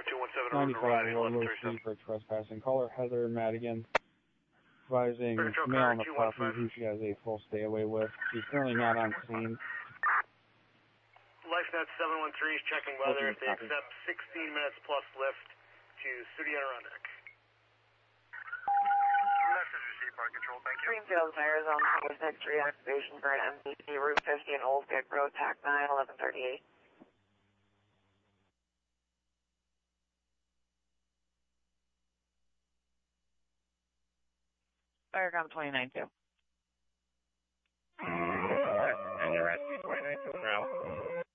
95 Road Street for trespassing. Caller Heather Madigan advising male on the property who she has a full stay away with. She's currently not on scene. LifeNet 713 is checking weather. If they accept 16 minutes plus lift to City Adirondack. Message received, Park Control, thank you. Greenfield Tires on Highway 6 reactivation for an MCC Route 50 and Old Vic Road, TAC 9, 1138. Firecom 29-2. And you're at 29-2 now.